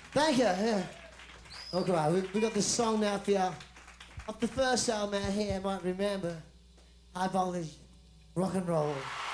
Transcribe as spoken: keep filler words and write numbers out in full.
Thank you, yeah. Okay, right, we, we got this song now for you. Off the first album out here, you might remember. High voltage rock and roll.